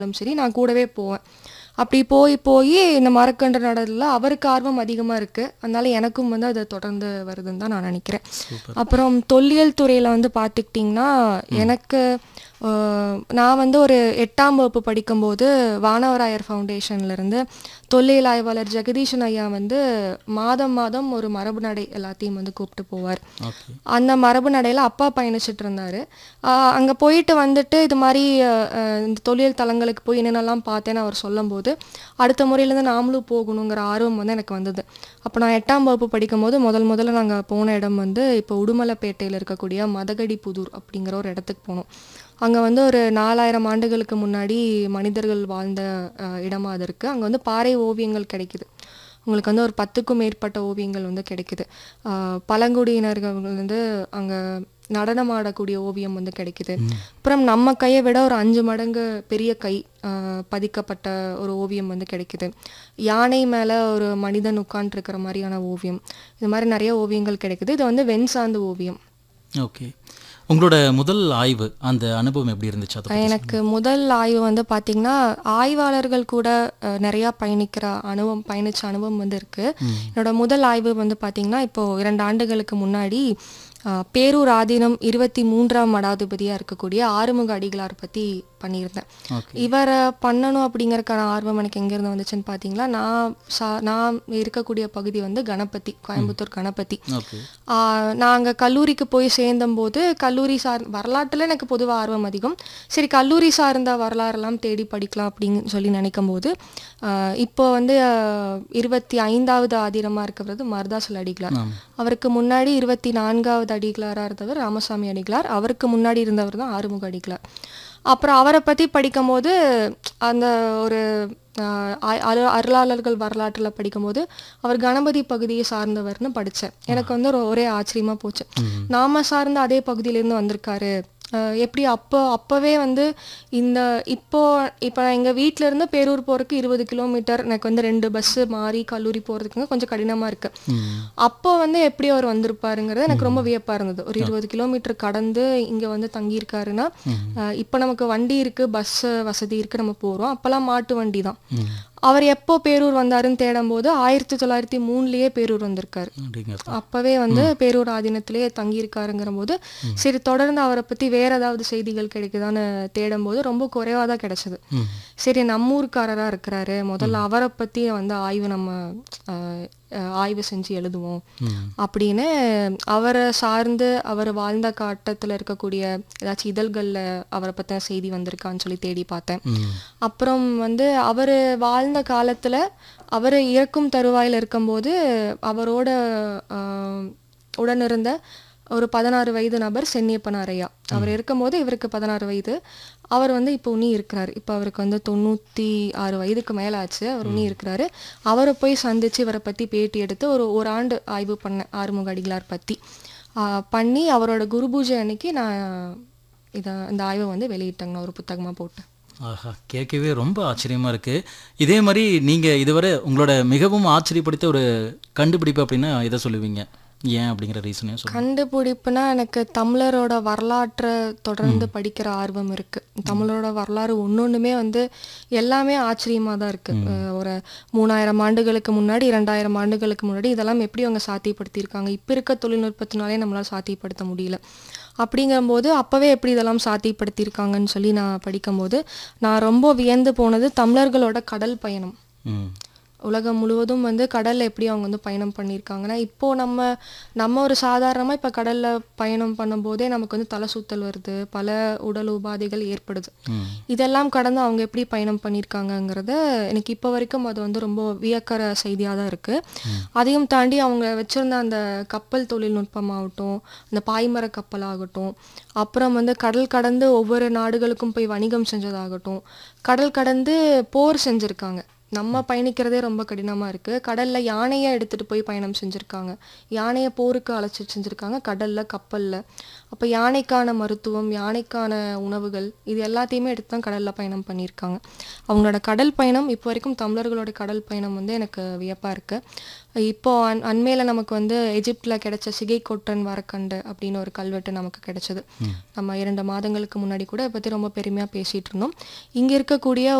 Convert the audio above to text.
சரி நான் கூடவே போவேன். அப்படி போய் போய் இந்த மரக்கன்று நடல அவருக்கு ஆர்வம் அதிகமாக இருக்குது. அதனால எனக்கும் வந்து அது தொடர்ந்து வருதுன்னு தான் நான் நினைக்கிறேன். சூப்பர். அப்புறம் தொல்லியல் துறையில் வந்து பார்த்துக்கிட்டிங்கன்னா எனக்கு நான் வந்து ஒரு 8ஆம் வகுப்பு படிக்கும்போது வானவராயர் ஃபவுண்டேஷன்லேருந்து தொல்லியல் ஆய்வாளர் ஜெகதீஷன் ஐயா வந்து மாதம் மாதம் ஒரு மரபு நடை எல்லாத்தையும் வந்து கூப்பிட்டு போவார். ஓகே. அந்த மரபு நடையில் அப்பா பயணிச்சுட்டு இருந்தார். அங்கே போயிட்டு வந்துட்டு இது மாதிரி இந்த தொல்லியல் தலங்களுக்கு போய் என்னென்னலாம் பார்த்தேன்னு அவர் சொல்லும்போது அடுத்த முறையிலேருந்து நாமளும் போகணுங்கிற ஆர்வம் வந்து எனக்கு வந்தது. அப்போ நான் 8ஆம் வகுப்பு படிக்கும்போது முதல்ல நாங்கள் போன இடம் வந்து இப்போ உடுமலைப்பேட்டையில் இருக்கக்கூடிய மதகடி புதூர் அப்படிங்கிற ஒரு இடத்துக்கு போனோம். அங்கே வந்து ஒரு 4000 ஆண்டுகளுக்கு முன்னாடி மனிதர்கள் வாழ்ந்த இடமாக அது இருக்குது. அங்கே வந்து பாறை ஓவியங்கள் கிடைக்குது. உங்களுக்கு வந்து ஒரு 10க்கும் மேற்பட்ட ஓவியங்கள் வந்து கிடைக்குது. பழங்குடியினர்கள் வந்து அங்கே நடனம் ஆடக்கூடிய ஓவியம் வந்து கிடைக்குது. அப்புறம் நம்ம கையை விட ஒரு 5 மடங்கு பெரிய கை பதிக்கப்பட்ட ஒரு ஓவியம் வந்து கிடைக்குது. யானை மேலே ஒரு மனிதன் உட்கார்ந்துருக்கிற மாதிரியான ஓவியம். இது மாதிரி நிறைய ஓவியங்கள் கிடைக்குது. இது வந்து வெண் சார்ந்த ஓவியம். ஓகே. உங்களோட முதல் ஆய்வு அந்த அனுபவம் எப்படி இருந்துச்சு? அதை பத்தி எனக்கு முதல் ஆய்வு வந்து பார்த்திங்கன்னா ஆய்வாளர்கள் கூட நிறையா பயணித்த அனுபவம் வந்து இருக்குது. என்னோட முதல் ஆய்வு வந்து பார்த்திங்கன்னா இப்போது 2 ஆண்டுகளுக்கு முன்னாடி பேரூர் ஆதீனம் 23ஆம் மடாதிபதியாக இருக்கக்கூடிய ஆறுமுக அடிகளார் பற்றி பண்ணியிருந்தேன். இவரை பண்ணணும் அப்படிங்கறதுக்கான ஆர்வம் எனக்கு எங்கேருந்து வந்துச்சுன்னு பார்த்தீங்களா, நான் இருக்கக்கூடிய பகுதி வந்து கணபதி, கோயம்புத்தூர் கணபதி. நான் அங்கே கல்லூரிக்கு போய் சேர்ந்தம்போது கல்லூரி வரலாற்றில் எனக்கு பொதுவாக ஆர்வம் அதிகம். சரி கல்லூரி சார்ந்த வரலாறுலாம் தேடி படிக்கலாம் அப்படின்னு சொல்லி நினைக்கும் போது இப்போ வந்து 25வது ஆதீனமாக இருக்கிறது மருதாசல அடிகளார். அவருக்கு முன்னாடி 24வது அடிகளாராக இருந்தவர் ராமசாமி அடிகளார். அவருக்கு முன்னாடி இருந்தவர் தான் ஆறுமுக அடிகளார். அப்புறம் அவரை பற்றி படிக்கும்போது அந்த ஒரு அருளாளர்கள் வரலாற்றில் படிக்கும்போது அவர் கணபதி பகுதியை சார்ந்தவர்னு படித்தேன். எனக்கு வந்து ஒரே ஆச்சரியமாக போச்சு. நாம சார்ந்த அதே பகுதியிலேருந்து வந்திருக்காரு. எப்படி அப்போவே வந்து இப்போ எங்கள் வீட்டிலேருந்து பேரூர் போகிறதுக்கு 20 கிலோமீட்டர், எனக்கு வந்து 2 பஸ்ஸு மாறி கல்லூரி போகிறதுக்குங்க கொஞ்சம் கடினமாக இருக்குது. அப்போ வந்து எப்படி அவர் வந்திருப்பாருங்கிறது எனக்கு ரொம்ப வியப்பாக இருந்தது. ஒரு 20 கிலோமீட்டர் கடந்து இங்கே வந்து தங்கியிருக்காருன்னா இப்போ நமக்கு வண்டி இருக்குது, பஸ் வசதி இருக்குது, நம்ம போகிறோம். அப்போல்லாம் மாட்டு வண்டி தான். அவர் எப்போ பேரூர் வந்தாருன்னு தேடும்போது 1903லேயே பேரூர் வந்திருக்காரு. அப்போவே வந்து பேரூர் ஆதீனத்திலே தங்கியிருக்காருங்கிற போது சரி தொடர்ந்து அவரை பற்றி வேற ஏதாவது செய்திகள் கிடைக்குதான்னு தேடும்போது ரொம்ப குறைவாக தான் கிடைச்சது. சரி நம்ம ஊருக்காரராக இருக்கிறாரு, முதல்ல அவரை பற்றி வந்து ஆய்வு செஞ்சு எழுதுவோம் அப்படின்னு அவரை சார்ந்து அவர் வாழ்ந்த காட்டத்தில் இருக்கக்கூடிய ஏதாச்சும் இதழ்களில் அவரை பற்றின செய்தி வந்திருக்கான்னு சொல்லி தேடி பார்த்தேன். அப்புறம் வந்து அவர் வாழ்ந்த காலத்தில் அவர் இறக்கும் தருவாயில் இருக்கும்போது அவரோட உடனிருந்த ஒரு 16 வயது நபர் சென்னியப்பனாரையா, அவர் இருக்கும்போது இவருக்கு 16 வயது. அவர் வந்து இப்போ உன்னி இருக்கிறார். இப்போ அவருக்கு வந்து 96 வயதுக்கு மேலே ஆச்சு. அவர் உன்னி இருக்கிறாரு. அவரை போய் சந்தித்து இவரை பற்றி பேட்டி எடுத்து ஒரு ஆண்டு ஆய்வு பண்ணேன் ஆறுமுக அடிகளார் பற்றி பண்ணி அவரோட குரு பூஜை அன்னைக்கு நான் இந்த ஆய்வை வந்து வெளியிட்டேங்கண்ணா, ஒரு புத்தகமாக போட்டேன். ஆஹா, கேட்கவே ரொம்ப ஆச்சரியமாக இருக்குது. இதே மாதிரி நீங்கள் இதுவரை உங்களோட மிகவும் ஆச்சரியப்படுத்த ஒரு கண்டுபிடிப்பு அப்படின்னா எதை சொல்லுவீங்க? ஏன் அப்படிங்கிற ரீசனே சொல்லுங்கள். கண்டுபிடிப்புனா எனக்கு தமிழரோட வரலாற்றை தொடர்ந்து படிக்கிற ஆர்வம் இருக்குது. தமிழரோட வரலாறு ஒன்னொன்றுமே வந்து எல்லாமே ஆச்சரியமாக தான் இருக்குது. ஒரு 3000 ஆண்டுகளுக்கு முன்னாடி 2000 ஆண்டுகளுக்கு முன்னாடி இதெல்லாம் எப்படி அவங்க சாத்தியப்படுத்தியிருக்காங்க. இப்போ இருக்க தொழில்நுட்பத்தினாலே நம்மளால் சாத்தியப்படுத்த முடியல. அப்படிங்கும்போது அப்போவே எப்படி இதெல்லாம் சாத்தியப்படுத்தியிருக்காங்கன்னு சொல்லி நான் படிக்கும்போது நான் ரொம்ப வியந்து போனது தமிழர்களோட கடல் பயணம். உலகம் முழுவதும் வந்து கடலில் எப்படி அவங்க வந்து பயணம் பண்ணியிருக்காங்கன்னா, இப்போது நம்ம ஒரு சாதாரணமாக இப்போ கடலில் பயணம் பண்ணும்போதே நமக்கு வந்து தலை சுத்தல் வருது, பல உடல் உபாதைகள் ஏற்படுது. இதெல்லாம் கடந்து அவங்க எப்படி பயணம் பண்ணியிருக்காங்கங்கிறத எனக்கு இப்போ வரைக்கும் அது வந்து ரொம்ப வியக்கிற செய்தியாக தான் இருக்குது. அதையும் தாண்டி அவங்க வச்சுருந்த அந்த கப்பல் தொழில்நுட்பமாகட்டும், அந்த பாய்மர கப்பல் ஆகட்டும், அப்புறம் வந்து கடல் கடந்து ஒவ்வொரு நாடுகளுக்கும் போய் வணிகம் செஞ்சதாகட்டும், கடல் கடந்து போர் செஞ்சுருக்காங்க. நம்ம பயணிக்கிறதே ரொம்ப கடினமா இருக்கு. கடல்ல யானையை எடுத்துட்டு போய் பயணம் செஞ்சிருக்காங்க. யானையை போருக்கு அழைச்சி செஞ்சிருக்காங்க கடல்ல, கப்பல்ல. அப்ப யானைக்கான மருத்துவம், யானைக்கான உணவுகள் இது எல்லாத்தையுமே எடுத்து தான் கடல்ல பயணம் பண்ணியிருக்காங்க. அவங்களோட கடல் பயணம் இப்போ வரைக்கும் தமிழர்களோட கடல் பயணம் வந்து எனக்கு வியப்பா இருக்கு. இப்போ அண்மையில நமக்கு வந்து எஜிப்ட்ல கிடைச்ச சிகைக்கொட்டன் வரக்கண்டு அப்படின்னு ஒரு கல்வெட்டு நமக்கு கிடைச்சது. நம்ம 2 மாதங்களுக்கு முன்னாடி கூட இதை பத்தி ரொம்ப பெருமையா பேசிட்டு இருந்தோம். இங்க இருக்கக்கூடிய